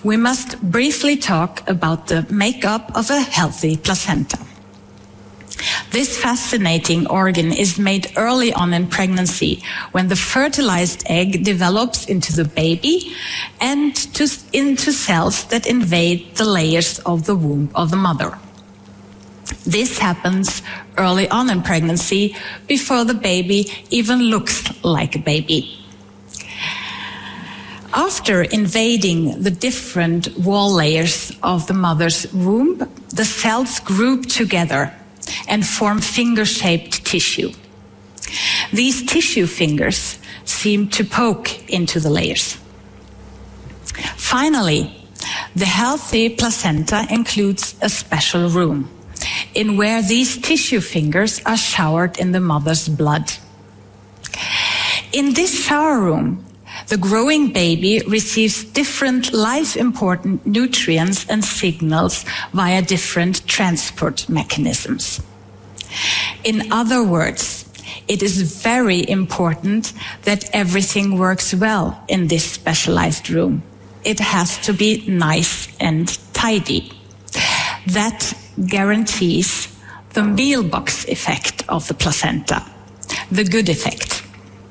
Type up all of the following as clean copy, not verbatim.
we must briefly talk about the makeup of a healthy placenta. This fascinating organ is made early on in pregnancy when the fertilized egg develops into the baby and into cells that invade the layers of the womb of the mother. This happens early on in pregnancy before the baby even looks like a baby. After invading the different wall layers of the mother's womb, the cells group together and form finger-shaped tissue. These tissue fingers seem to poke into the layers. Finally, the healthy placenta includes a special room in where these tissue fingers are showered in the mother's blood. In this shower room, the growing baby receives different life-important nutrients and signals via different transport mechanisms. In other words, it is very important that everything works well in this specialized room. It has to be nice and tidy. That guarantees the mealbox effect of the placenta, the good effect.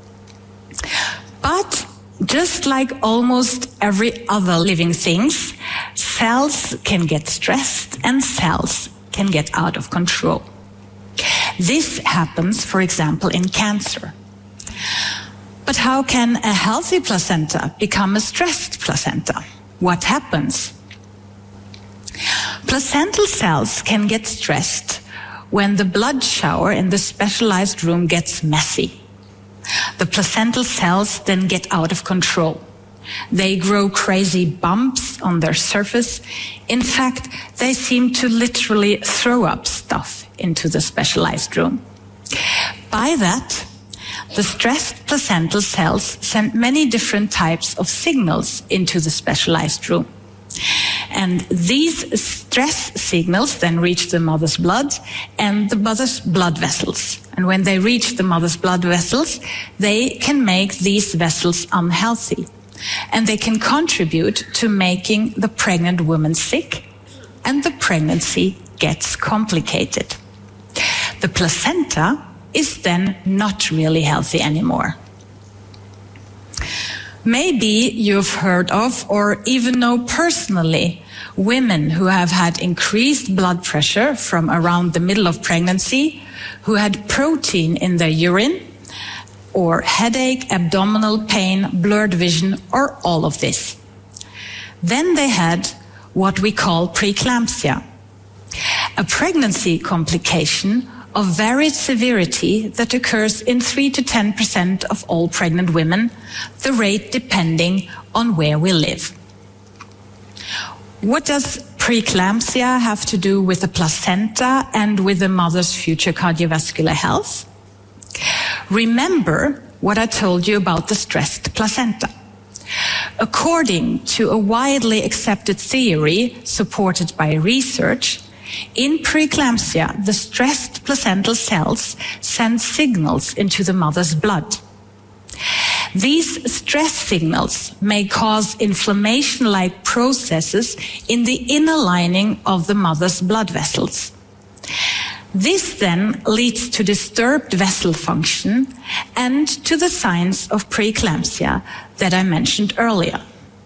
But just like almost every other living thing, cells can get stressed and cells can get out of control. This happens, for example, in cancer. But how can a healthy placenta become a stressed placenta? What happens? Placental cells can get stressed when the blood shower in the specialized room gets messy. The placental cells then get out of control. They grow crazy bumps on their surface. In fact, they seem to literally throw up stuff into the specialized room. By that, the stressed placental cells send many different types of signals into the specialized room. And these stress signals then reach the mother's blood and the mother's blood vessels. And when they reach the mother's blood vessels, they can make these vessels unhealthy. And they can contribute to making the pregnant woman sick, and the pregnancy gets complicated. The placenta is then not really healthy anymore. Maybe you've heard of or even know personally women who have had increased blood pressure from around the middle of pregnancy, who had protein in their urine, or headache, abdominal pain, blurred vision, or all of this. Then they had what we call preeclampsia, a pregnancy complication of varied severity that occurs in 3 to 10% of all pregnant women, the rate depending on where we live. What does preeclampsia have to do with the placenta and with the mother's future cardiovascular health? Remember what I told you about the stressed placenta. According to a widely accepted theory supported by research, in preeclampsia, the stressed placental cells send signals into the mother's blood. These stress signals may cause inflammation-like processes in the inner lining of the mother's blood vessels. This then leads to disturbed vessel function and to the signs of preeclampsia that I mentioned earlier.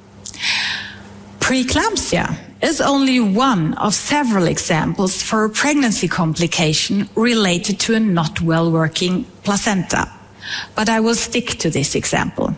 Preeclampsia is only one of several examples for a pregnancy complication related to a not well-working placenta, but I will stick to this example.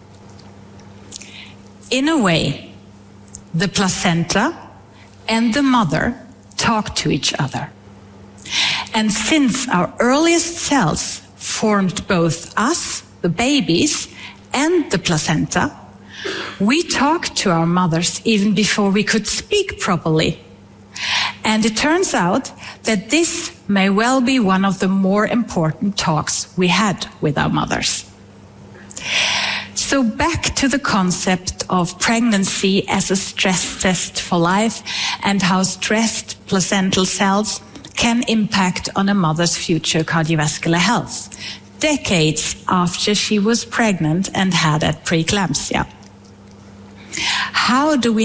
In a way, the placenta and the mother talk to each other. And since our earliest cells formed both us, the babies, and the placenta, we talked to our mothers even before we could speak properly. And it turns out that this may well be one of the more important talks we had with our mothers. So back to the concept of pregnancy as a stress test for life and how stressed placental cells can impact on a mother's future cardiovascular health, decades after she was pregnant and had preeclampsia. How do we